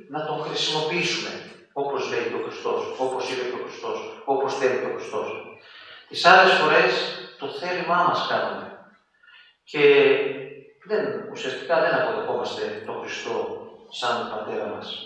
να τον χρησιμοποιήσουμε, όπως λέει και ο Χριστός, όπως είπε και ο Χριστός, όπως θέλει και ο Χριστός. Τις άλλες φορές το θέλημά μας κάνουμε και ουσιαστικά δεν αποδεχόμαστε τον Χριστό σαν πατέρα μας.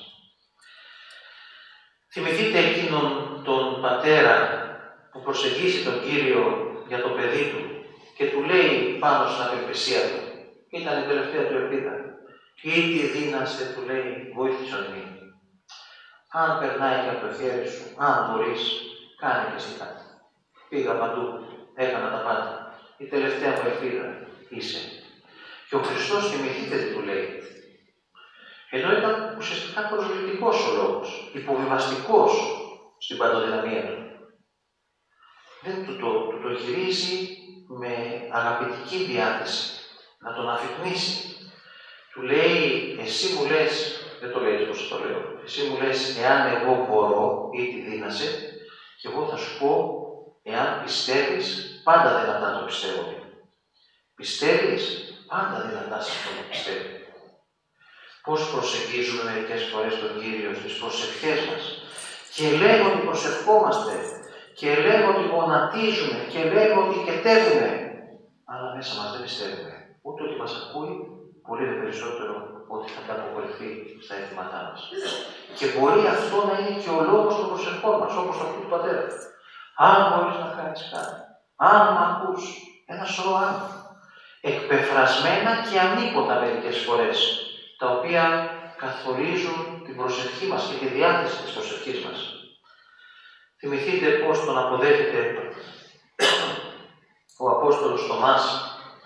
Θυμηθείτε εκείνον τον πατέρα που προσεγγίζει τον Κύριο για το παιδί του και του λέει πάνω στην απελπισία του, ήταν η τελευταία του ελπίδα. Ήτι δύνασε, του λέει, βοήθησον με. Αν περνάει και από το χέρι σου, αν μπορείς, κάνε και εσύ κάτι. Πήγα παντού, έκανα τα πάντα. Η τελευταία μου ελπίδα είσαι. Και ο Χριστός, θυμηθείτε τι του λέει. Ενώ ήταν ουσιαστικά προσβλητικός ο λόγος, υποβιβαστικός στην παντοδυναμία του. Δεν του το γυρίζει με αγαπητική διάθεση, να τον αφυπνίσει. Του λέει, εσύ μου λες, δεν το λέει όπως το λέω, εσύ μου λες, εάν εγώ μπορώ ή τη δύνασε, και εγώ θα σου πω, εάν πιστεύεις, πάντα δυνατά το πιστεύω. Πιστεύεις, πάντα δυνατά σε αυτό το πιστεύω. Πώς προσεγγίζουμε μερικές φορές τον Κύριο στις προσευχές μας και λέμε ότι προσευχόμαστε και λέμε ότι γονατίζουμε και λέμε ότι κετεύουμε, αλλά μέσα μας δεν πιστεύουμε ούτε ότι μας ακούει, πολύ δε περισσότερο ότι θα ανταποκριθεί στα αιτήματά μας. Και μπορεί αυτό να είναι και ο λόγος των προσευχών μας, όπως αυτού του πατέρα. Αν μπορείς να κάνεις κάτι, αν μ' ακούς, ένα σωρό αν. Εκπεφρασμένα και ανίποτα μερικές φορές, τα οποία καθορίζουν την προσευχή μας και τη διάθεση της προσευχής μας. Θυμηθείτε πώς τον αποδέχεται ο Απόστολος Θωμάς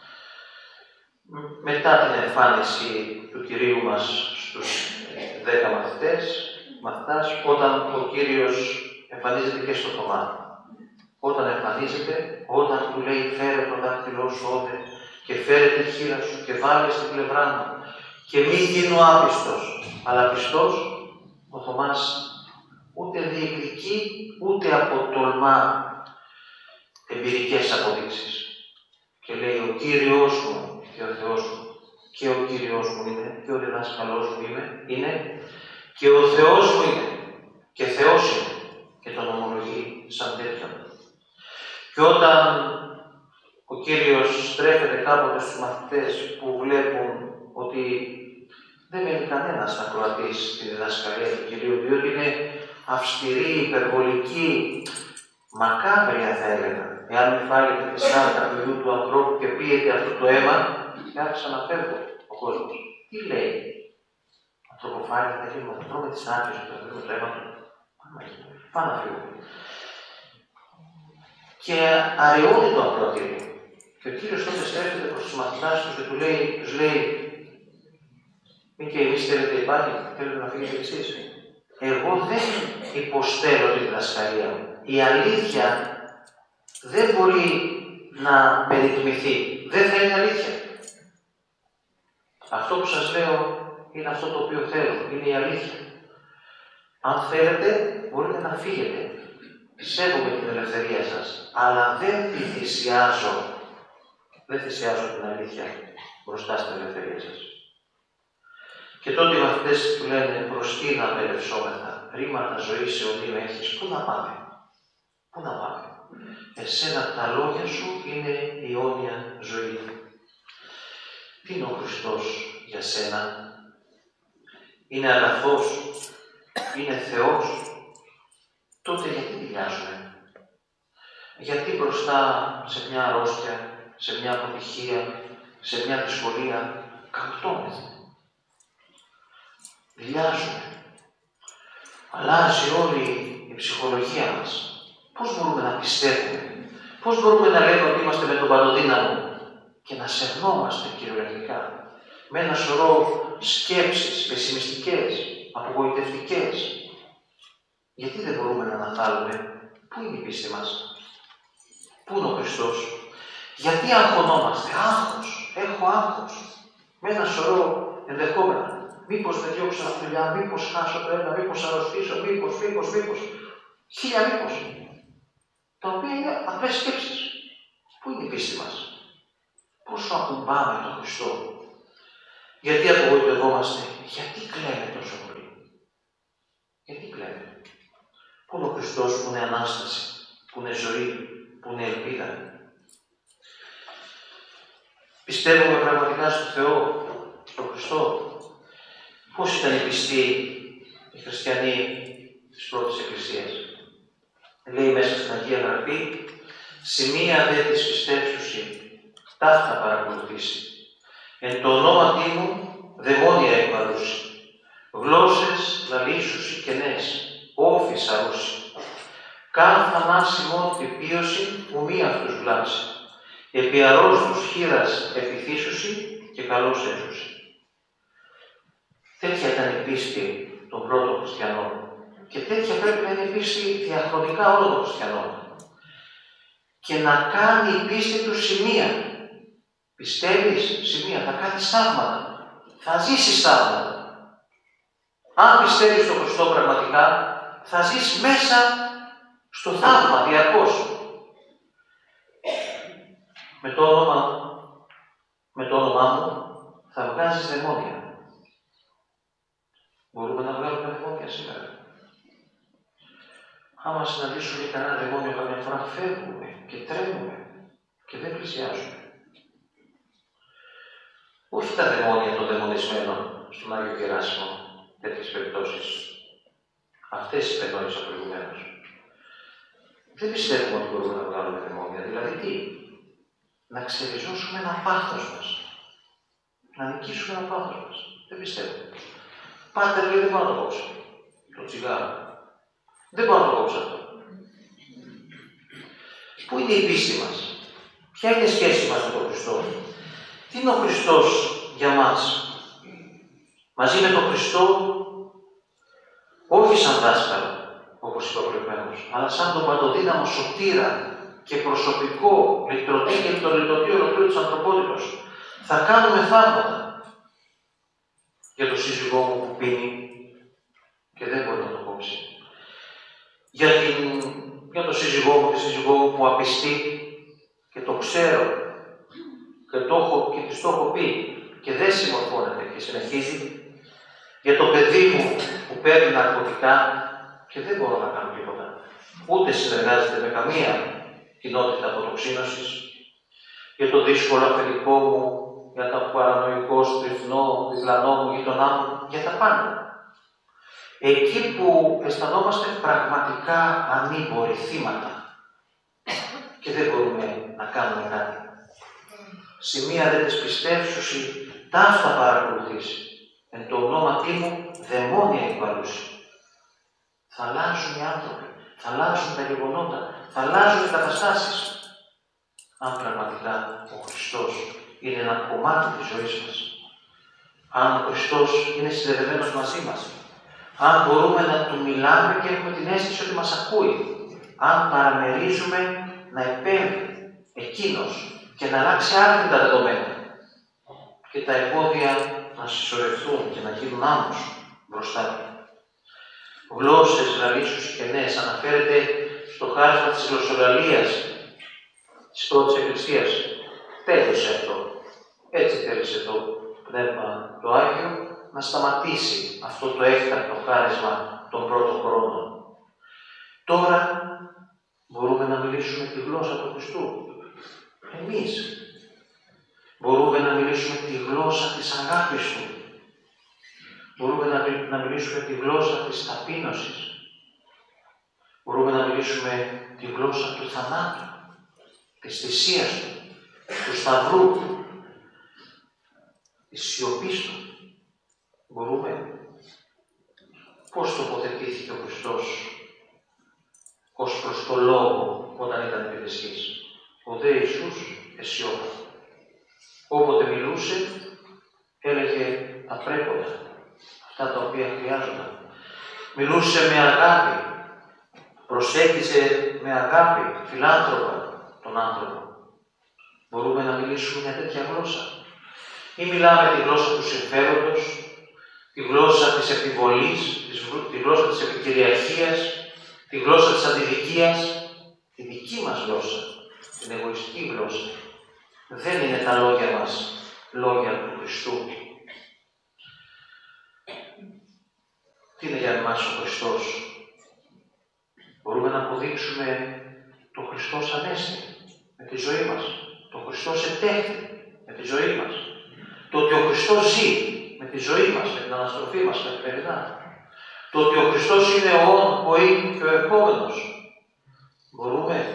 μετά την εμφάνιση του Κυρίου μας στους 10 μαθητάς, όταν ο Κύριος εμφανίζεται και στο Θωμά. Όταν εμφανίζεται, όταν του λέει φέρε το δάχτυλό σου όδε και φέρε τη χείλα σου και βάλε στην πλευρά μου και μη γίνω άπιστος, αλλά πιστός, ο Θωμάς ούτε διεκδικεί, ούτε αποτολμά εμπειρικές αποδείξεις. Και λέει ο Κύριος μου και ο Θεός μου, και ο Κύριος μου είναι, και ο διδάσκαλός μου είναι, και ο Θεός μου είναι, και Θεός είναι, και τον ομολογεί σαν τέτοιον. Και όταν ο Κύριος στρέφεται κάποτε στους μαθητές που βλέπουν ότι δεν μένει κανένας ακροατής στη διδασκαλία του Κυρίου, διότι είναι αυστηρή, υπερβολική, μακάβρια θα έλεγα. Εάν μην φάγετε τη σάρκα του Υιού του ανθρώπου και πίετε αυτό το αίμα, και άρχισα να φεύγω ο κόσμος. Τι λέει, ανθρωποφάγια, θα γίνουμε, θα τρώμε τις άκρες του, θα φύγουμε το αίμα του. Πάμε να φύγουμε. Και αραιώνει το ακροατήριο. Και ο Κύριος τότε στρέφεται προς τους μαθητάς του και τους λέει, μην και εμείς θέλετε υπάρχει, θέλετε να φύγετε εσείς. Εγώ δεν υποστέλω τη διδασκαλία μου. Η αλήθεια δεν μπορεί να περιτμηθεί. Δεν θα είναι αλήθεια. Αυτό που σας λέω είναι αυτό το οποίο θέλω. Είναι η αλήθεια. Αν θέλετε, μπορείτε να φύγετε. Σέβομαι την ελευθερία σας, αλλά δεν τη θυσιάζω. Δεν θυσιάζω την αλήθεια μπροστά στην ελευθερία σας. Και τότε οι μαθητές του λένε προς τι να απελευσόμεθα, ρήματα ζωής αιωνίου έχεις, πού να πάμε, πού να πάμε. Εσένα τα λόγια σου είναι η αιώνια ζωή. Τι είναι ο Χριστός για σένα, είναι αγαθός, είναι Θεός, τότε γιατί δηλιάζουμε. Γιατί μπροστά σε μια αρρώστια, σε μια αποτυχία, σε μια δυσκολία, καμπτώμεθα. Δηλιάζουμε. Αλλάζει όλη η ψυχολογία μας. Πώς μπορούμε να πιστεύουμε, πώς μπορούμε να λέμε ότι είμαστε με τον Παντοδύναμο και να σερνόμαστε κυριολεκτικά με ένα σωρό σκέψεις πεσημιστικές, απογοητευτικές. Γιατί δεν μπορούμε να αναθάλουμε, πού είναι η πίστη μας, πού είναι ο Χριστός, γιατί αγχωνόμαστε, άγχος, έχω άγχος, με ένα σωρό ενδεχόμενα. Μήπως με διώξω από δουλειά, μήπως χάσω το ένα, μήπως αρρωστήσω, μήπως, χίλια μήπως. Τα οποία είναι απλές σκέψεις. Πού είναι η πίστη μας, πόσο ακουμπάμε τον Χριστό, γιατί απογοητευόμαστε, γιατί κλαίμε τόσο πολύ. Πού είναι ο Χριστός που είναι Ανάσταση, που είναι ζωή, που είναι ελπίδα? Πιστεύουμε πραγματικά στο Θεό, στον Χριστό? Πώς ήταν οι πιστοί, οι χριστιανοί της πρώτης Εκκλησίας? Λέει μέσα στην Αγία Γραφή, σημεία δε της πιστεύσουσι, ταύτα παρακολουθήσει. Εν το ονόματί μου δαιμόνια εκβαλούσι. Γλώσσες λαλήσουσι κενές, όφης αρούσι. Καν θανάσιμον τυπίωση που μη αυτούς βλάψει. Επί αρρώστους χείρας επιθύσουσι και καλώς έσουσι. Τέτοια ήταν η πίστη των πρώτων χριστιανών. Και τέτοια πρέπει να είναι η πίστη διαχρονικά όλων των χριστιανών. Και να κάνει η πίστη του σημεία. Πιστεύεις σημεία, θα κάνεις θαύματα. Θα ζήσεις θαύματα. Αν πιστεύεις στον Χριστό πραγματικά, θα ζεις μέσα στο θαύμα διαρκώς. Με το όνομά μου θα βγάζεις δαιμόνια. Μπορούμε να βγάλουμε δαιμόνια σήμερα? Άμα συναντήσουμε κανένα δαιμόνιο καμιά φορά, φεύγουμε και τρέμουμε και δεν πλησιάζουμε. Όχι τα δαιμόνια των δαιμονισμένων στον Άγιο Γεράσιμο, τέτοιες περιπτώσεις. Αυτές υπενόησα προηγουμένως. Δεν πιστεύουμε ότι μπορούμε να βγάλουμε δαιμόνια. Δηλαδή τι? Να ξεριζώσουμε ένα πάθος μας. Να νικήσουμε ένα πάθος μας. Δεν πιστεύω. Πάτερ, λέει, δεν μπορώ να το κόψω. Το τσιγάρο. Δεν μπορώ να το κόψω αυτό. Πού είναι η πίστη μας? Ποια είναι η σχέση μας με τον Χριστό? Τι είναι ο Χριστός για μας? Μαζί με τον Χριστό, όχι σαν δάσκαλο, όπως είπα προηγουμένως, αλλά σαν τον παντοδύναμο σωτήρα και προσωπικό λυτρωτή και το λυτρωτή ολοκλήρου της ανθρωπότητος. Θα κάνουμε θαύματα. Για τον σύζυγό μου που πίνει και δεν μπορεί να το κόψει. Για τον σύζυγό μου, τη σύζυγό μου που απιστεί και το ξέρω και της το έχω πει και δεν συμμορφώνεται και συνεχίζει. Για το παιδί μου που παίρνει ναρκωτικά και δεν μπορώ να κάνω τίποτα. Ούτε συνεργάζεται με καμία κοινότητα αποτοξίνωσης. Για το δύσκολο αφεντικό μου, για το παρανοϊκό, στριφνό, διπλανό μου, γειτονά μου, για τα πάντα. Εκεί που αισθανόμαστε πραγματικά ανήμποροι, θύματα και δεν μπορούμε να κάνουμε κάτι. Σημεία δεν τις πιστεύσουσι, ταύτα παρακολουθήσει. Εν το ονόματί μου δαιμόνια εκβαλούσι. Θα αλλάζουν οι άνθρωποι, θα αλλάζουν τα γεγονότα, θα αλλάζουν οι καταστάσεις. Αν πραγματικά ο Χριστός είναι ένα κομμάτι της ζωής μας. Αν ο Χριστός είναι συνδεδεμένος μαζί μας. Αν μπορούμε να Του μιλάμε και έχουμε την αίσθηση ότι μας ακούει. Αν παραμερίζουμε να επέμβει Εκείνος και να αλλάξει άρρη τα δεδομένα. Και τα εμπόδια να συσσωρευτούν και να γίνουν άμμος μπροστά Του. Γλώσσες, λαλήσους και νέες αναφέρεται στο χάρισμα της γλωσσολαλίας της πρώτης Εκκλησίας. Τέλειωσε αυτό. Έτσι θέλησε το Πνεύμα το Άγιο να σταματήσει αυτό το έκτακτο χάρισμα των πρώτων χρόνων. Τώρα μπορούμε να μιλήσουμε τη γλώσσα του Χριστού. Εμείς μπορούμε να μιλήσουμε τη γλώσσα της αγάπης Του. Μπορούμε να μιλήσουμε τη γλώσσα της ταπείνωσης. Μπορούμε να μιλήσουμε τη γλώσσα του θανάτου, της θυσίας Του, του σταυρού, της σιωπής Του. Μπορούμε. Πώς τοποθετήθηκε ο Χριστός ως προς το λόγο όταν ήταν επί της γης? Ο δε Ιησούς εσιώπα. Όποτε μιλούσε, έλεγε τα πρέποντα, αυτά τα οποία χρειάζονταν. Μιλούσε με αγάπη, προσέγγιζε με αγάπη, φιλάνθρωπα τον άνθρωπο. Μπορούμε να μιλήσουμε μια τέτοια γλώσσα? Ή μιλάμε τη γλώσσα του συμφέροντος, τη γλώσσα της επιβολής, τη γλώσσα της επικυριαρχίας, τη γλώσσα της αντιδικίας, τη δική μας γλώσσα, την εγωιστική γλώσσα? Δεν είναι τα λόγια μας λόγια του Χριστού. Τι είναι για εμάς ο Χριστός? αποδείξουμε το Χριστός Ανέστη με τη ζωή μας. Το Χριστός ετέχθη με τη ζωή μας. Το ότι ο Χριστός ζει με τη ζωή μας, με την αναστροφή μας καθημερινά. Το ότι ο Χριστός είναι ο είναι και ο ερχόμενος. Μπορούμε.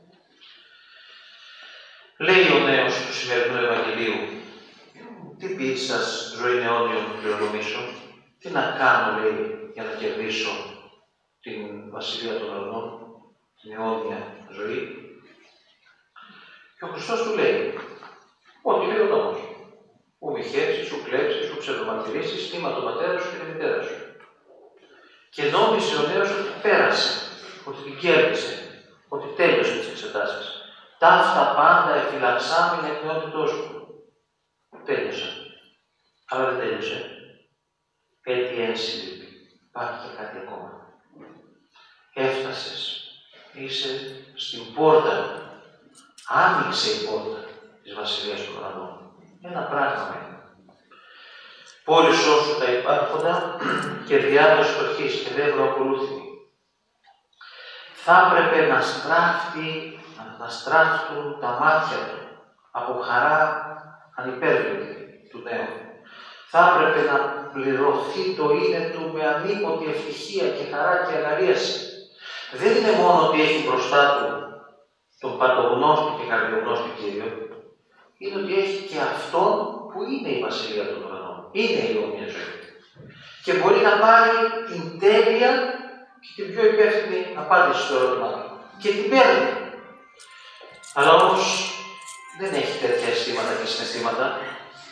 Λέει ο νέος του σημερινού Ευαγγελίου, τι ποιής σας ζωή αιώνιον κληρονομήσω, τι να κάνω, λέει, για να κερδίσω την βασιλεία των ουρανών, την αιώνια ζωή. Και ο Χριστός του λέει, ό,τι λέει ο νόμος. Ου μη χέσεις, σου κλέψεις, σου ψευδομαρτυρήσεις, τίμα τον πατέρα σου και τη μητέρα σου. Και νόμισε ο νέος ότι πέρασε, ότι την κέρδισε, ότι τέλειωσε τις εξετάσεις. Ταύτα πάντα εφυλαξάμενη εκ νεότητός του. Τέλειωσε. Αλλά δεν τέλειωσε. Έτσι ένσυλληπη. Υπάρχει και κάτι ακόμα. Έφτασες. Είσαι στην πόρτα. Άνοιξε η πόρτα της Βασιλείας των Ουρανών. Ένα πράγμα είναι. Πόλεις όσου τα υπάρχοντα και διάδοση φτωχής και δεν ευρωακολούθημη. Θα έπρεπε να στράφτουν τα μάτια του από χαρά ανυπέρβλητη του νέου. Θα έπρεπε να πληρωθεί το είναι του με ανίποτη ευτυχία και χαρά και αγαλίαση. Δεν είναι μόνο ότι έχει μπροστά του τον παντογνώστη και καρδιογνώστη Κύριο, είναι ότι έχει και αυτόν που είναι η Βασιλεία των Ουρανών. Είναι η αιώνια ζωή. Και μπορεί να πάρει την τέλεια και την πιο υπεύθυνη απάντηση στο ερώτημα του. Και την παίρνει. Αλλά όμως δεν έχει τέτοια αισθήματα και συναισθήματα.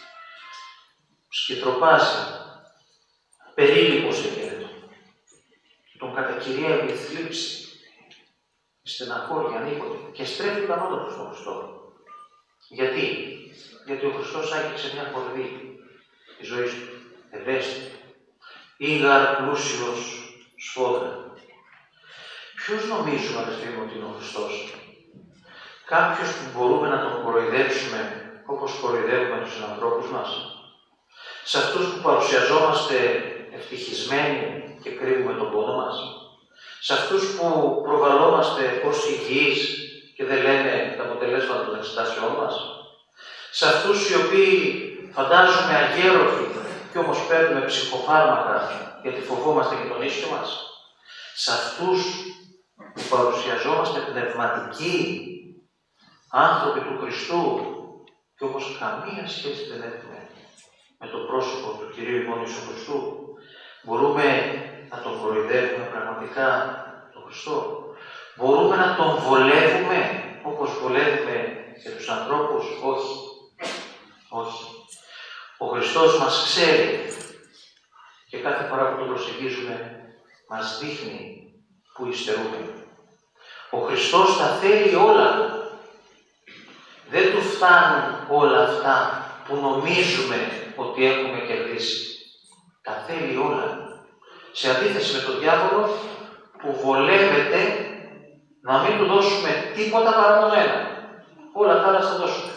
Σκητροπάζει. Περίλυπος εγέρετο. Τον κατά κυρία η θλίψη. Η στεναχώρια ανίποτε. Και στρέφει τα νότα του στον Χριστό. Γιατί? Γιατί ο Χριστός άγγιξε μια κορδί της ζωής του. Ευαίσθητη. Ήγαρ πλούσιος σφόδρα. Ποιος νομίζουμε, αδερφοί μου, ότι είναι ο Χριστός? Κάποιος που μπορούμε να τον κοροϊδέψουμε όπως κοροϊδεύουμε τους συνανθρώπους μας? Σε αυτούς που παρουσιαζόμαστε ευτυχισμένοι και κρύβουμε τον πόνο μας? Σε αυτούς που προβαλόμαστε ως υγιείς και δεν λέμε τα αποτελέσματα των εξετάσεών μας? Σε αυτούς οι οποίοι φαντάζομαι αγέροφοι και όμως παίρνουμε ψυχοφάρμακα γιατί φοβόμαστε και τον ίσιο μας? Σε αυτούς που παρουσιαζόμαστε πνευματικοί άνθρωποι του Χριστού και όμως καμία σχέση δεν έχουμε με το πρόσωπο του Κυρίου ημών Ιησού Χριστού? Μπορούμε να τον κοροϊδεύουμε πραγματικά τον Χριστό? Μπορούμε να τον βολεύουμε όπως βολεύουμε και τους ανθρώπους? Όχι. Όχι. Ο Χριστός μας ξέρει και κάθε φορά που τον προσεγγίζουμε μας δείχνει που υστερούμε. Ο Χριστός τα θέλει όλα. Δεν του φτάνουν όλα αυτά που νομίζουμε ότι έχουμε κερδίσει. Τα θέλει όλα. Σε αντίθεση με τον διάβολο που βολεύεται να μην του δώσουμε τίποτα παρά μόνο ένα. Όλα τα άλλα θα δώσουμε.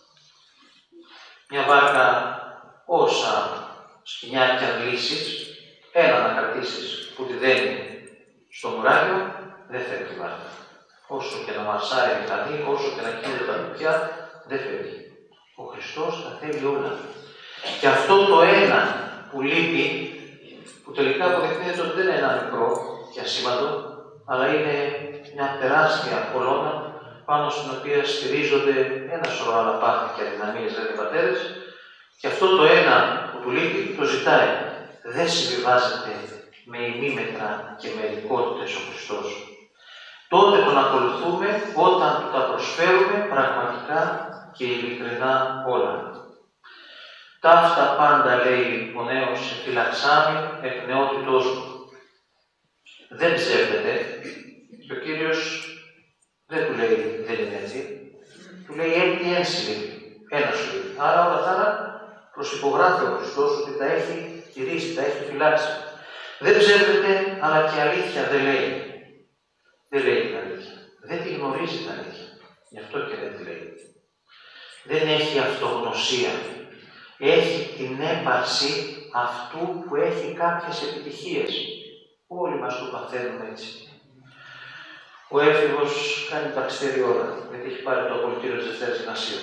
Μια βάρκα όσα σκοινιά και αντλήσεις, ένα να κρατήσεις που τη δένει στο μουράγιο, δεν φεύγει τη βάρκα. Όσο και να μαρσάρει η μηχανή, όσο και να κινούνται τα κουπιά, δεν φεύγει. Ο Χριστός τα θέλει όλα. Και αυτό το ένα που λείπει, που τελικά αποδεικνύεται ότι δεν είναι ένα μικρό και ασήμαντο, αλλά είναι μια τεράστια κολόνα πάνω στην οποία στηρίζονται ένα σωρό άλλα πάθη και αδυναμίες, δηλαδή πατέρες, και αυτό το ένα που του λείπει το ζητάει. Δεν συμβιβάζεται με ημίμετρα και με ελικότητες ο Χριστός. Τότε τον ακολουθούμε όταν του τα προσφέρουμε πραγματικά και ειλικρινά όλα. Ταύτα πάντα, λέει ο νέος, εφυλαξάμι εκ νεότητός μου. Δεν ψεύδεται και ο Κύριος δεν του λέει δεν είναι έτσι. Του λέει έτσι ένσυλληπη, ένα σου λέει. Άρα όλα τα άλλα προσυπογράφει ο Χριστός ότι τα έχει τηρήσει, τα έχει φυλάξει. Δεν ψεύδεται, αλλά και αλήθεια δεν λέει. Δεν λέει την αλήθεια. Δεν τη γνωρίζει την αλήθεια. Γι' αυτό και δεν τη λέει. Δεν έχει αυτογνωσία. Έχει την έπαρση αυτού που έχει κάποιες επιτυχίες. Όλοι μας το παθαίνουμε έτσι. Ο έφηβος κάνει τα ξέρει όλα, γιατί έχει πάρει το απολυτήριο της Δευτέρας Γυμνασίου.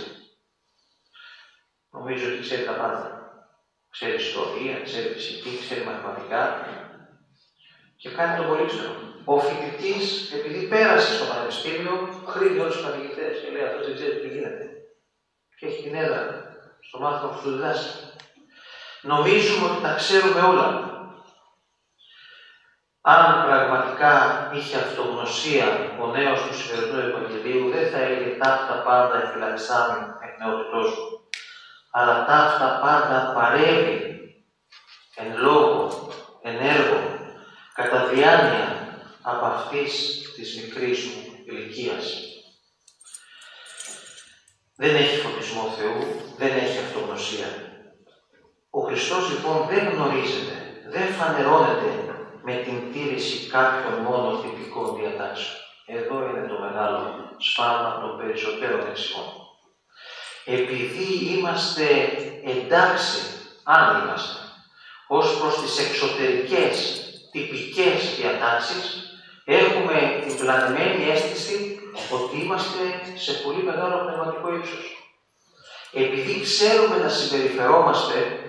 Νομίζω ότι ξέρει τα πάντα. Ξέρει ιστορία, ξέρει φυσική, ξέρει μαθηματικά και κάνει το πολύ ξέρω. Ο φοιτητής, επειδή πέρασε στο πανεπιστήμιο, χρήνει όλους τους καθηγητές και λέει αυτός δεν ξέρει τι γίνεται. Και έχει την έδρα στο μάθημα που του διδάσκει. Νομίζουμε ότι τα ξέρουμε όλα. Αν πραγματικά είχε αυτογνωσία ο νέος του σημερινού Ευαγγελίου, δεν θα έλεγε ταύτα πάντα εφυλαξάμι εκ νεότητός μου. Αλλά ταύτα πάντα παρεύει εν λόγω, εν έργο, κατά διάνοια από αυτής της μικρής μου ηλικίας. Δεν έχει φωτισμό Θεού, δεν έχει αυτογνωσία. Ο Χριστός λοιπόν δεν γνωρίζεται, δεν φανερώνεται με την τήρηση κάποιων μόνο τυπικών διατάξεων. Εδώ είναι το μεγάλο σφάλμα των περισσότερων εξηγών. Επειδή είμαστε εντάξει, αν είμαστε, ως προς τις εξωτερικές τυπικές διατάξεις, έχουμε την πλανημένη αίσθηση ότι είμαστε σε πολύ μεγάλο πνευματικό ύψος. Επειδή ξέρουμε να συμπεριφερόμαστε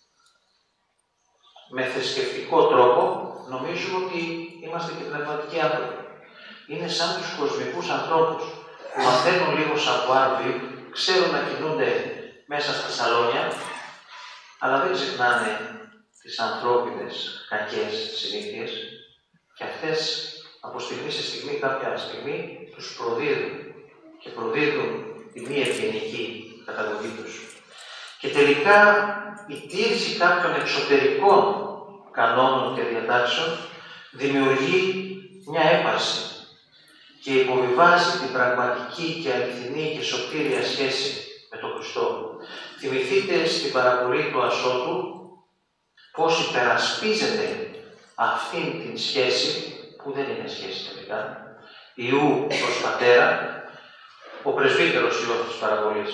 με θρησκευτικό τρόπο, νομίζουμε ότι είμαστε και πνευματικοί άνθρωποι. Είναι σαν τους κοσμικούς ανθρώπους που μαθαίνουν λίγο savoir-vivre, ξέρουν να κινούνται μέσα στα σαλόνια, αλλά δεν ξεχνάνε τις ανθρώπινες κακές συνήθειες και αυτές από στιγμή σε στιγμή, κάποια στιγμή, τους προδίδουν και προδίδουν τη μη ευγενική καταγωγή τους. Και τελικά η τήρηση κάποιων εξωτερικών κανόνων και διατάξεων δημιουργεί μια έπαρση και υποβιβάζει την πραγματική και αληθινή και σωτήρια σχέση με τον Χριστό. Θυμηθείτε στην παραβολή του Ασώτου πώς υπερασπίζεται αυτήν την σχέση, που δεν είναι σχέση τελικά, Υιού προς Πατέρα, ο πρεσβύτερος Υιός της παραβολής.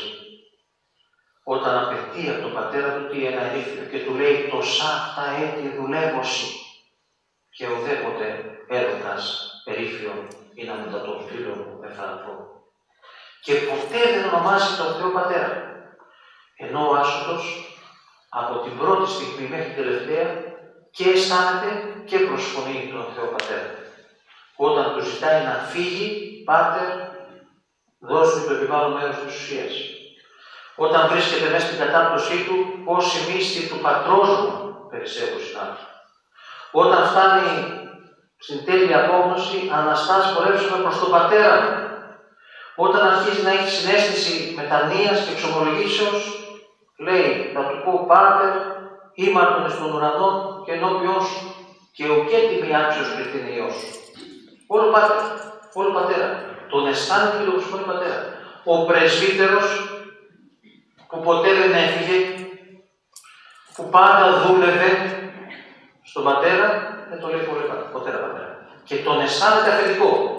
Όταν απαιτεί από τον πατέρα του τι ένα ερήφιο και του λέει «τοσά αυτά έτη δουλεύωση» και ουδέποτε έδωκας ερήφιον ή να μετά τον φίλο μου εφαραθώ. Και ποτέ δεν ονομάζει τον Θεό Πατέρα. Ενώ ο Άσωτος από την πρώτη στιγμή μέχρι την τελευταία και αισθάνεται και προσφωνεί τον Θεό Πατέρα. Όταν του ζητάει να φύγει, Πάτερ, δώσ' του το επιβάλλον μέρος της ουσίας. Όταν βρίσκεται μέσα στην κατάπτωσή του, πόση μίστη του πατρός μου περισσεύουν συνάδελφοι. Όταν φτάνει στην τέλεια απόγνωση, αναστάς πορεύσουμε προς τον Πατέρα μου. Όταν αρχίζει να έχει συναίσθηση μετανοίας και εξομολογήσεως, λέει, θα του πω Πάτερ, ήμαρτον εις των ουρανών και ενώπιόν σου και ουκέτιμη άξιος πληθύνει Υιός σου. Όλο Πάτερ, όλο Πατέρα. Τον αισθάνεται και τον προσφωνεί Πατέρα. Ο πρεσβύτερος που ποτέ δεν έφυγε, που πάντα δούλευε στον Πατέρα, δεν το λέει ποτέ Πατέρα. Και τον αισθάνεται αφεντικό.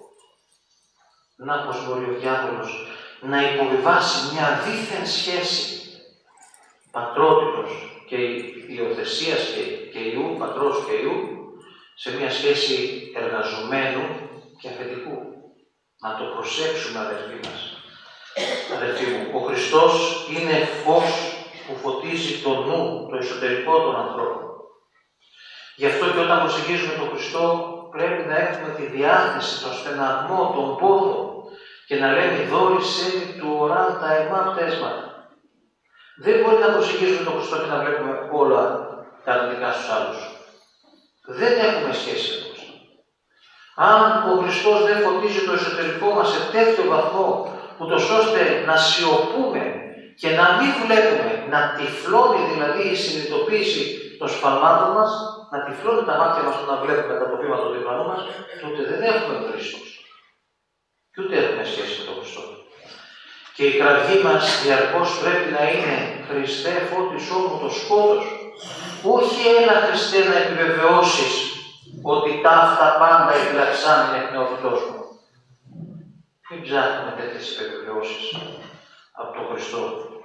Να πως μπορεί ο διάβολος να υποβιβάσει μια δίθεν σχέση πατρότητος και υιοθεσίας και Υιού, πατρός και Υιού, σε μια σχέση εργαζομένου και αφεντικού. Να το προσέξουμε, αδελφοί μας. Αδελφοί μου, ο Χριστός είναι φως που φωτίζει το νου, το εσωτερικό των ανθρώπων. Γι' αυτό και όταν προσεγγίζουμε τον Χριστό, πρέπει να έχουμε τη διάθεση, τον στεναγμό, τον πόθο και να λέμε «Δόρησέ του οράν τα εμά πτέσματα». Δεν μπορεί να προσεγγίζουμε τον Χριστό και να βλέπουμε όλα τα αρνητικά στους άλλους. Δεν έχουμε σχέση με τον Χριστό. Αν ο Χριστός δεν φωτίζει το εσωτερικό μας σε τέτοιο βαθμό, ούτως ώστε να σιωπούμε και να μην βλέπουμε, να τυφλώνει δηλαδή η συνειδητοποίηση των σφαλμάτων μας, να τυφλώνει τα μάτια μας να βλέπουμε τα τοπήματα του διπλανού μας, τότε δεν έχουμε Χριστό. Και ούτε έχουμε σχέση με τον Χριστό. Και η κραυγή μας διαρκώς πρέπει να είναι «Χριστέ, φώτισό μου το σκότος». Όχι «Έλα Χριστέ να επιβεβαιώσεις ότι ταύτα πάντα επιλαξάμιν εκ νεότητός μου». Μην ψάχνουμε τέτοιες επιβεβαιώσεις από τον Χριστό.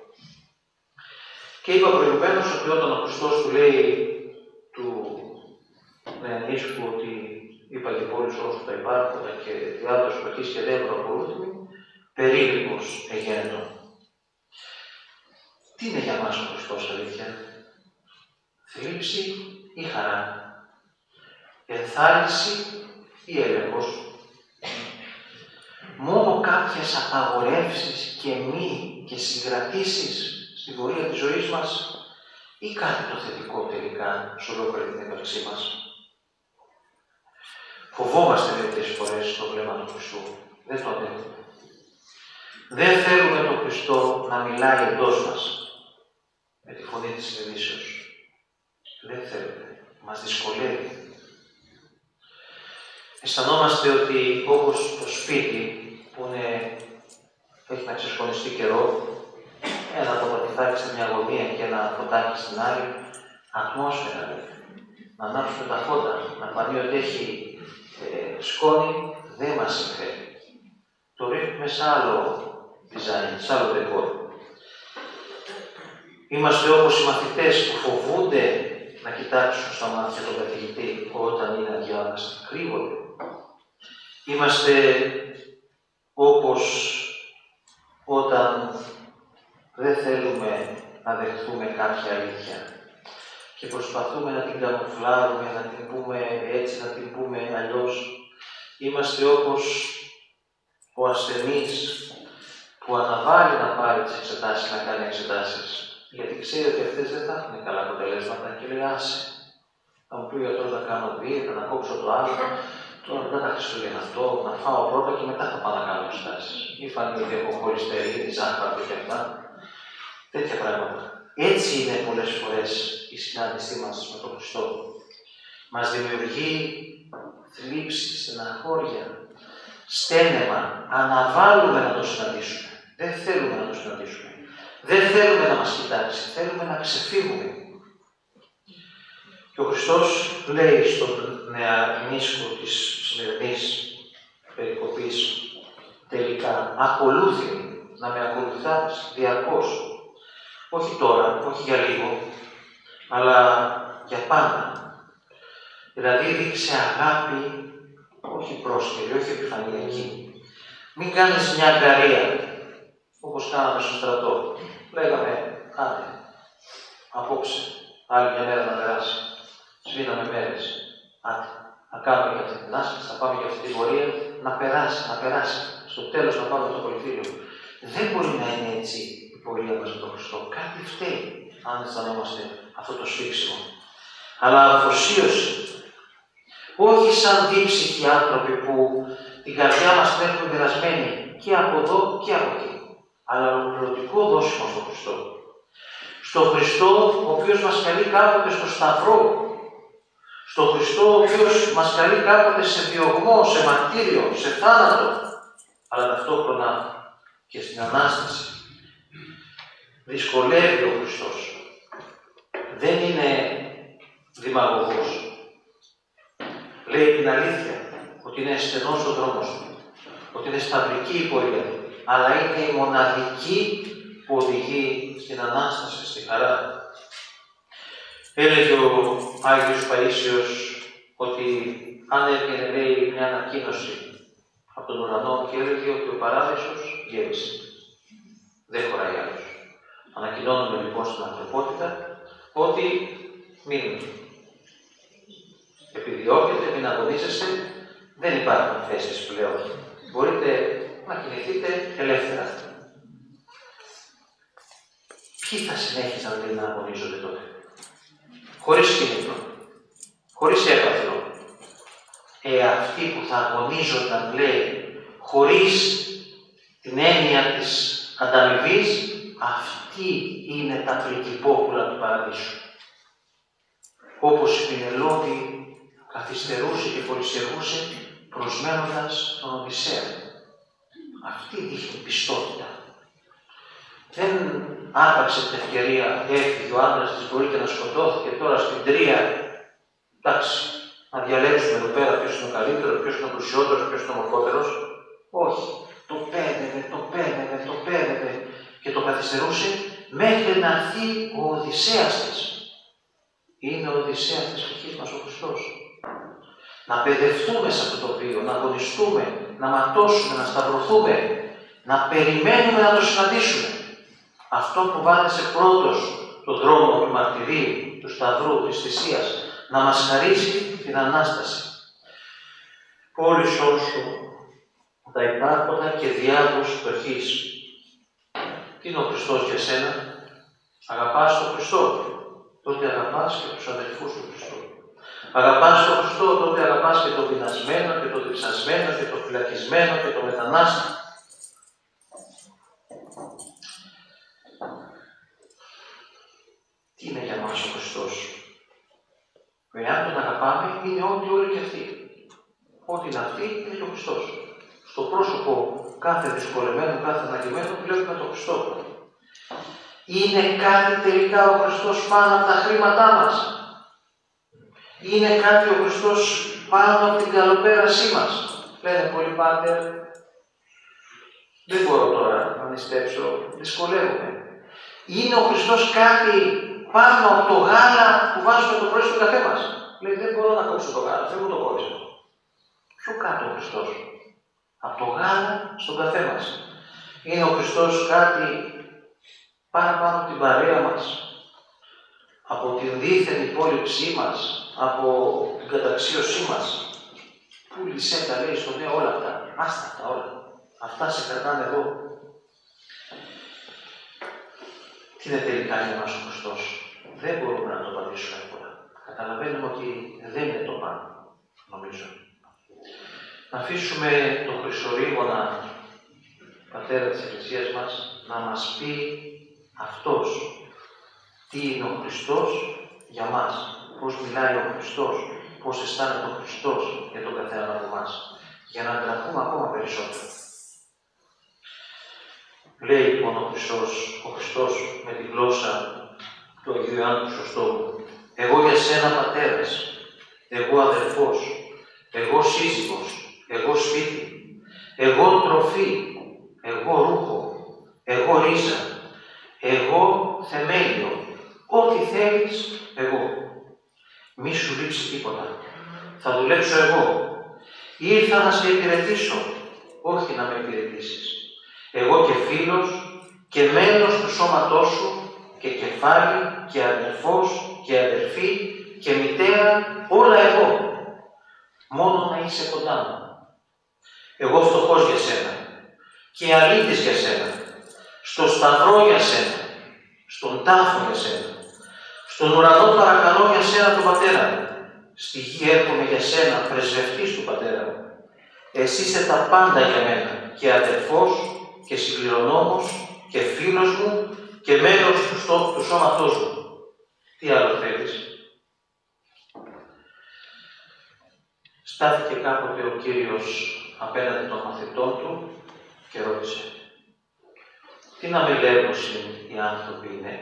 Και είπα προηγουμένως ότι όταν ο Χριστός του λέει του νεανίσκου ότι είπα και πόλεις όσο τα υπάρχοντα και διάδοση προχής και δέντρο ακολούθημη, περίγρυπος εγένετο. Τι είναι για μας ο Χριστός αλήθεια? Θλίψη ή χαρά? Ενθάρρυνση ή έλεγχος? Μόνο κάποιες απαγορεύσεις και μη και συγκρατήσεις στην πορεία της ζωής μας ή κάτι το θετικό τελικά σε ολόκληρη την ύπαρξή μας? Φοβόμαστε μερικές φορές το βλέμμα του Χριστού. Δεν το αντέχουμε. Δεν θέλουμε τον Χριστό να μιλάει εντός μας με τη φωνή της συνειδήσεως. Δεν θέλουμε. Μας δυσκολεύει. Αισθανόμαστε ότι όπως το σπίτι που έχει να ξεσχωνιστεί καιρό, ένα ποταπιθάκι σε μια γωνία και ένα ποτάκι στην άλλη, ατμόσφαιρα λέει. Να ανάψουμε τα φώτα, να φανεί ότι έχει σκόνη, δεν μας συμφέρει. Το ρίχνουμε σε άλλο design, σε άλλο δεκόρ. Είμαστε όπως οι μαθητές που φοβούνται να κοιτάξουν στα μάτια τον καθηγητή όταν είναι αδιάβαστοι, κρύβονται. Είμαστε όπως όταν δεν θέλουμε να δεχθούμε κάποια αλήθεια και προσπαθούμε να την καμουφλάρουμε, να την πούμε έτσι, να την πούμε αλλιώς. Είμαστε όπως ο ασθενής που αναβάλει να πάρει τις εξετάσεις, να κάνει εξετάσεις, γιατί ξέρει ότι αυτές δεν θα έχουν καλά αποτελέσματα και λέει άσε. Θα μου πει ο γιατρός να κάνω δίαιτα, να κόψω το άλλο, τώρα μετά τα Χριστούγεννα αυτό, να φάω πρώτα και μετά θα πάω να κάνω εξετάσεις. Μη φανεί ότι έχω χολυστερίνη, ζάχαρο και αυτά. Τέτοια πράγματα. Έτσι είναι πολλές φορές η συνάντησή μας με τον Χριστό. Μας δημιουργεί θλίψη, στεναχώρια, στένεμα. Αναβάλουμε να το συναντήσουμε. Δεν θέλουμε να το συναντήσουμε. Δεν θέλουμε να μας κοιτάξει. Θέλουμε να ξεφύγουμε. Και ο Χριστός λέει στον νεανίσκο της σημερινής περικοπής τελικά, ακολούθη να με ακολουθάς διαρκώς. Όχι τώρα, όχι για λίγο, αλλά για πάντα. Δηλαδή δείξε αγάπη, όχι πρόσκαιρη, όχι επιφανειακή. Μην κάνεις μια αγκαρία, όπως κάναμε στο στρατό. Λέγαμε, άντε, απόψε, άλλη μια μέρα να περάσει. Σβήναμε μέρες. Άντε, θα κάνουμε και αυτή την άσκηση, θα πάμε και αυτή την πορεία, να περάσει. Στο τέλος να πάμε στο πολιτήριο. Δεν μπορεί να είναι έτσι η πορεία μας με τον Χριστό. Κάτι φταίει, αν αισθανόμαστε αυτό το σφίξιμο. Αλλά αφοσίωση. Όχι σαν δίψυχοι άνθρωποι που την καρδιά μας την έχουν περασμένη και από εδώ και από εκεί. Αλλά ολοκληρωτικό δώσιμο στον Χριστό. Στον Χριστό, ο οποίος μας καλεί κάποτε στο σταυρό. Στον Χριστό, ο οποίος μας καλεί κάποτε σε διωγμό, σε μαρτύριο, σε θάνατο. Αλλά ταυτόχρονα και στην Ανάσταση. Δυσκολεύει ο Χριστός. Δεν είναι δημαγωγός. Λέει την αλήθεια, ότι είναι στενός ο δρόμος του, ότι είναι σταυρική η πορεία του, αλλά είναι η μοναδική που οδηγεί στην Ανάσταση, στη χαρά. Έλεγε ο Άγιος Παΐσιος ότι αν έρχεται, λέει, μια ανακοίνωση από τον ουρανό και έλεγε ότι ο παράδεισος γέμισε. Δεν χωράει άλλος. Ανακοινώνουμε λοιπόν στην ανθρωπότητα ότι μην επιδιώκετε, μην αγωνίζεστε, δεν υπάρχουν θέσεις πλέον. Μπορείτε να κινηθείτε ελεύθερα. Ποιοι θα συνέχιζαν να αγωνίζονται τότε? Χωρίς κίνητρο, χωρίς έπαθλο. Αυτοί που θα αγωνίζονταν, λέει, χωρίς την έννοια της ανταμοιβής, αυτή είναι τα πριγκιπόπουλα του παραδείσου. Όπως η Πηνελόπη καθυστερούσε και πολυστερούσε προσμένοντας τον Οδυσσέα. Αυτή δείχνει πιστότητα. Δεν άρπαξε την ευκαιρία, έφυγε ο άντρας της, μπορεί και να σκοτώθηκε τώρα στην Τρία. Εντάξει, να διαλέξουμε εδώ πέρα ποιος είναι ο καλύτερος, ποιος είναι ο πλουσιότερος, ποιος είναι ο ομορφότερος. Όχι. Το πέδευε και το καθυστερούσε μέχρι να έρθει ο Οδυσσέας της. Είναι ο Οδυσσέας της ψυχής μας ο Χριστός. να παιδευτούμε σε αυτό το βίο, να αγωνιστούμε, να ματώσουμε, να σταυρωθούμε, να περιμένουμε να το συναντήσουμε. Αυτό που βάθησε πρώτος τον δρόμο του μαρτυρίου, του σταυρού, της θυσίας, να μας χαρίσει την Ανάσταση. Πόλησόν σου τα υπάρχοντα και διάβους φτωχής. Τι είναι ο Χριστός για σένα? Αγαπάς τον Χριστό, τότε αγαπάς και τους αδελφούς του Χριστού. Αγαπάς τον Χριστό, τότε αγαπάς και τον πεινασμένο και τον διψασμένο και τον φυλακισμένο και τον μετανάστη. Τι είναι για μας ο Χριστός? Εάν τον αγαπάμε, είναι ό,τι όλοι και αυτοί. Ό,τι είναι αυτοί, είναι και ο Χριστός. Στο πρόσωπο κάθε δυσκολεμένου, κάθε αναγκημένο, βλέπουμε τον Χριστό. Είναι κάτι τελικά ο Χριστός πάνω από τα χρήματά μας? Είναι κάτι ο Χριστός πάνω από την καλοπέρασή μας? Λένε πολλοί πάτερ, δεν μπορώ τώρα να νηστέψω, δυσκολεύομαι. Είναι ο Χριστός κάτι πάνω από το γάλα που βάζουμε το πρωί στο καφέ μας? Λέει, δεν μπορώ να κόψω το γάλα, δεν μου το κόβεις. Πιο κάτω ο Χριστός, από το γάλα στον καφέ μας. Είναι ο Χριστός κάτι πάνω από την παρέα μας, από την δίθεν υπόλοιψή μας, από την καταξίωσή μας. Πούλησέ τα, λέει στο νέο, όλα αυτά. Άστα αυτά όλα. Αυτά σε κρατάνε εδώ. Τι είναι τελικά για μας ο Χριστός? Δεν μπορούμε να το απαντήσουμε εύκολα. Καταλαβαίνουμε ότι δεν είναι το πάνω, νομίζω. Να αφήσουμε τον Χρυσορήμωνα, πατέρα της Εκκλησίας μας, να μας πει αυτός τι είναι ο Χριστός για μας, πώς μιλάει ο Χριστός, πώς αισθάνεται ο Χριστός για τον καθένα από εμάς, για να αντραχούμε ακόμα περισσότερο. Λέει λοιπόν ο Χριστός με τη γλώσσα του Αγίου Ιωάννου του Χρυσοστόμου, εγώ για σένα πατέρας, εγώ αδελφός, εγώ σύζυγος, εγώ σπίτι, εγώ τροφή, εγώ ρούχο, εγώ ρίζα, εγώ θεμέλιο, ό,τι θέλεις εγώ. Μη σου λείψει τίποτα. Θα δουλέψω εγώ. Ήρθα να σε υπηρετήσω, όχι να με υπηρετήσεις. Εγώ και φίλος και μέλος του σώματός σου και κεφάλι και αδελφός και αδελφή και μητέρα, όλα εγώ. Μόνο να είσαι κοντά μου. Εγώ φτωχός για σένα και αλήτης για σένα, στο σταυρό για σένα, στον τάφο για σένα, στον ουρανό παρακαλώ για σένα τον Πατέρα μου, στη γη έρχομαι για σένα πρεσβευτής του Πατέρα μου. Εσύ είσαι τα πάντα για μένα και αδελφός και συμπληρονόμος και φίλος μου και μέλος του σώματός μου. Τι άλλο θέλεις? Στάθηκε κάποτε ο Κύριος απέναντι των μαθητών του και ρώτησε, τι να με λέγουν οι άνθρωποι είναι?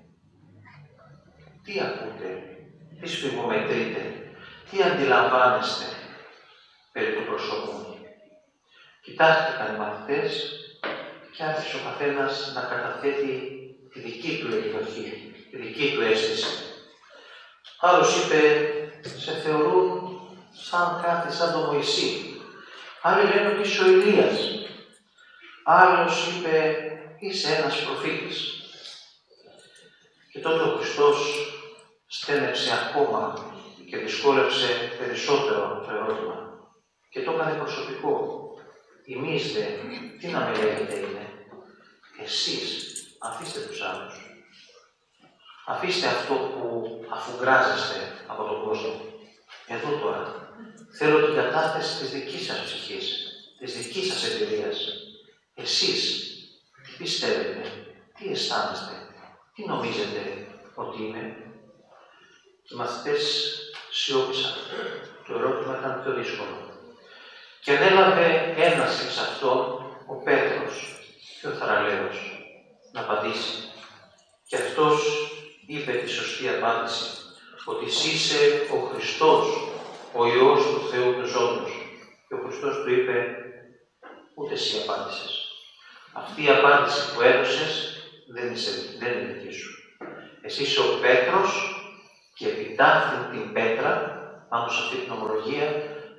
Τι ακούτε, τι σφιγμομετρείτε, τι αντιλαμβάνεστε περί του προσώπου μου? Κοιτάχτηκαν οι μαθητές και άρχισε ο καθένας να καταθέτει τη δική του εκδοχή, τη δική του αίσθηση. Άλλος είπε, σε θεωρούν σαν κάτι σαν τον Μωυσή. Άλλοι λένε ότι είσαι ο Ηλίας. Άλλος είπε, είσαι ένας προφήτης. Και τότε ο Χριστός στένεψε ακόμα και δυσκόλεψε περισσότερο το ερώτημα και το έκανε προσωπικό. Εμείς δε, τι να με λέγετε είναι? Εσείς αφήστε τους άλλους. Αφήστε αυτό που αφουγκράζεστε από τον κόσμο. Εδώ τώρα θέλω την κατάθεση της δικής σας ψυχής, της δικής σας εμπειρίας. Εσείς τι πιστεύετε, τι αισθάνεστε, τι νομίζετε ότι είναι? Οι μαθητές σιώπησαν. Το ερώτημα ήταν πιο δύσκολο. Και ανέλαβε ένας εξ αυτών, ο Πέτρος, πιο θαραλέος, να απαντήσει. Και αυτός είπε τη σωστή απάντηση, ότι εσύ είσαι ο Χριστός, ο Υιός του Θεού του ζώντος. Και ο Χριστός του είπε, ούτε εσύ απάντησες. Αυτή η απάντηση που έδωσες δεν είναι δική σου. Εσύ είσαι ο Πέτρος και επί ταύτην την πέτρα, πάνω σε αυτή την ομολογία,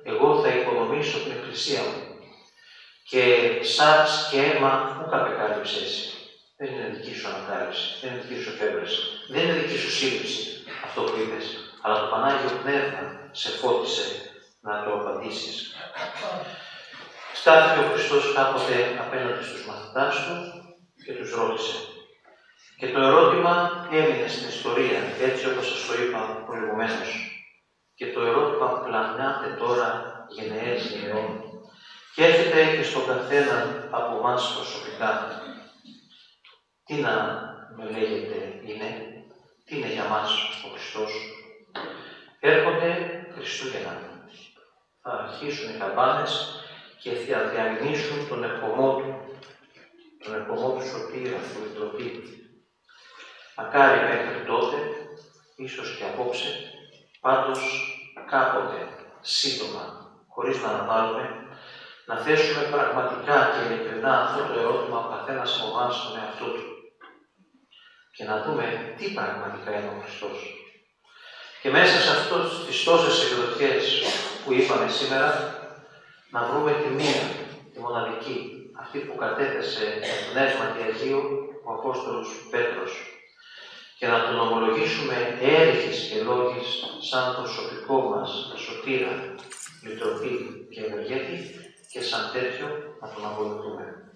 εγώ θα οικοδομήσω την εκκλησία μου. Και σάρξ και αίμα πού καπεκάλυψε εσύ. Δεν είναι δική σου ανακάλυψη, δεν είναι δική σου εφεύρεση, δεν είναι δική σου σύλληψη αυτό που είπες, αλλά το Πανάγιο Πνεύμα σε φώτισε να το απαντήσεις. Στάθηκε ο Χριστός κάποτε απέναντι στους μαθητάς του και τους ρώτησε. Και το ερώτημα έμεινε στην ιστορία, έτσι όπως σας το είπα προηγουμένως. Και το ερώτημα πλανάται τώρα γενναίες γενεών και έρχεται και στον καθένα από εμάς προσωπικά. Τι να με λέγεται είναι, τι είναι για μας ο Χριστός. Έρχονται Χριστούγεννα. Θα αρχίσουν οι καμπάνες και θα διανύσουν τον ερχομό του σωτήρα, του Λυτροπή. Μακάρι μέχρι τότε, ίσως και απόψε, πάντως κάποτε, σύντομα, χωρίς να αναβάλουμε, να θέσουμε πραγματικά και ειλικρινά αυτό το ερώτημα ο καθένας από εμάς στον εαυτό του και να δούμε τι πραγματικά είναι ο Χριστός. Και μέσα σε αυτές τις τόσες εκδοχές που είπαμε σήμερα, να βρούμε τη μία, τη μοναδική, αυτή που κατέθεσε το Πνεύμα και Αγίου ο Απόστολος Πέτρος και να τον ομολογήσουμε έρηχης και λόγης σαν προσωπικό μας σωτήρα, λυτροπή και ευεργέτη και σαν τέτοιο να τον ακολουθούμε.